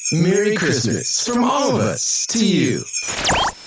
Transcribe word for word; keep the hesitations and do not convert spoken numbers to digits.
Merry Christmas from all of us to you.